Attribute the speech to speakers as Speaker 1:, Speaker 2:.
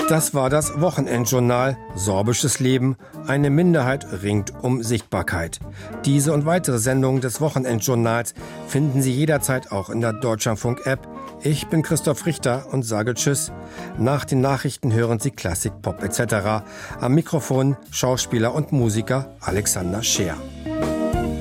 Speaker 1: Das war das Wochenendjournal Sorbisches Leben. Eine Minderheit ringt um Sichtbarkeit. Diese und weitere Sendungen des Wochenendjournals finden Sie jederzeit auch in der Deutschlandfunk-App. Ich bin Christoph Richter und sage Tschüss. Nach den Nachrichten hören Sie Klassik, Pop etc. Am Mikrofon Schauspieler und Musiker Alexander Scheer.